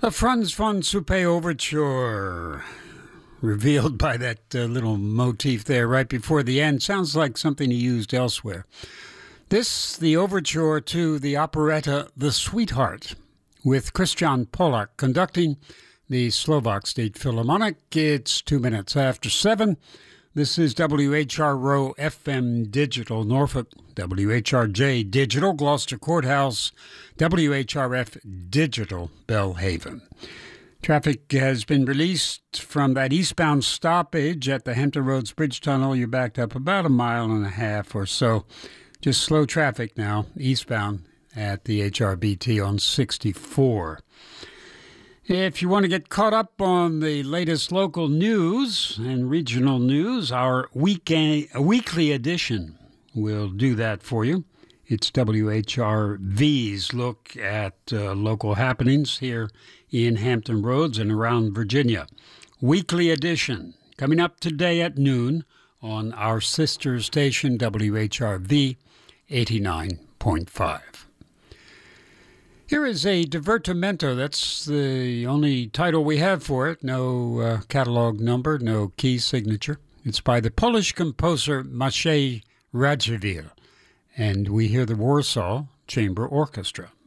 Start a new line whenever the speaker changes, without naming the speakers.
A Franz von Suppé overture, revealed by that little motif there right before the end. Sounds like something he used elsewhere. This, the overture to the operetta The Sweetheart, with Christian Polak conducting the Slovak State Philharmonic. It's 2 minutes after 7. This is WHRO FM Digital Norfolk, WHRJ Digital Gloucester Courthouse, WHRF Digital Belhaven. Traffic has been released from that eastbound stoppage at the Hampton Roads Bridge Tunnel. You're backed up about 1.5 miles or so. Just slow traffic now, eastbound at the HRBT on 64. If you want to get caught up on the latest local news and regional news, our weekly edition will do that for you. It's WHRV's look at local happenings here in Hampton Roads and around Virginia. Weekly edition coming up today at noon on our sister station, WHRV 89.5. Here is a divertimento. That's the only title we have for it. No catalog number, no key signature. It's by the Polish composer Maciej Radziwiłł, and we hear the Warsaw Chamber Orchestra.